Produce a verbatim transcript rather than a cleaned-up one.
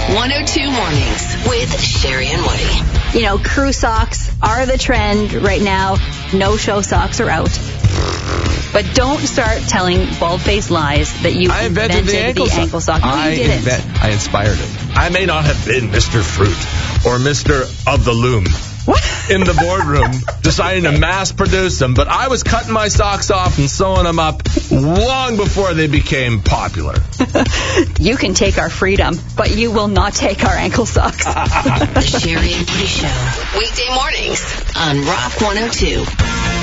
one oh two Mornings with Sherry and Woody. You know, crew socks are the trend right now. No-show socks are out. But don't start telling bald-faced lies that you I invented, invented the ankle, the sock. ankle sock. No, I you didn't. invent, I inspired it. I may not have been Mister Fruit or Mister of the Loom What? in the boardroom deciding to mass produce them, but I was cutting my socks off and sewing them up long before they became popular. You can take our freedom, but you will not take our ankle socks. The Sherry and Woody Show. Weekday mornings on Rock one oh two.